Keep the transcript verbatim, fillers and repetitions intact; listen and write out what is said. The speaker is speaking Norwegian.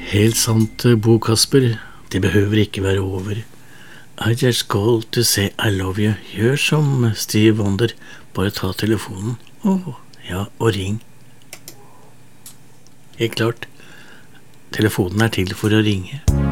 Helt sant, Bo Kasper. Det behøver ikke være over. I just called to say I love you. Gjør som Steve Wonder. Bare ta telefonen. Åh, ja, og ring. Helt klart. Telefonen er til for å ringe.